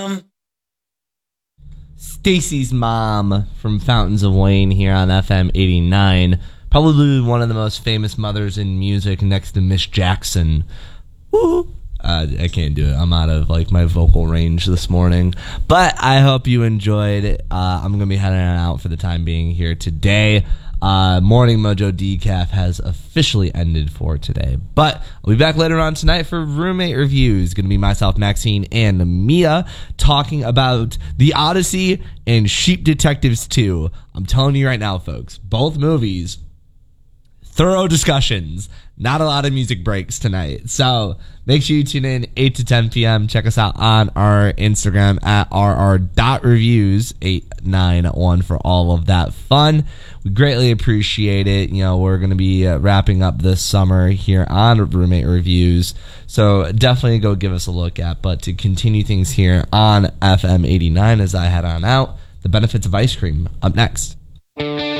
Stacy's mom from Fountains of Wayne here on FM 89. Probably one of the most famous mothers in music next to Miss Jackson. Woo! I can't do it. I'm out of my vocal range this morning. But I hope you enjoyed it. I'm going to be heading out for the time being here today. Morning Mojo Decaf has officially ended for today. But I'll be back later on tonight for Roommate Reviews. Going to be myself, Maxine, and Mia talking about The Odyssey and Sheep Detectives 2. I'm telling you right now, folks, both movies, thorough discussions. Not a lot of music breaks tonight. So make sure you tune in 8 to 10 p.m. Check us out on our Instagram at rr.reviews891 for all of that fun. We greatly appreciate it. We're going to be wrapping up this summer here on Roommate Reviews. So definitely go give us a look at. But to continue things here on FM 89 as I head on out, the benefits of ice cream up next.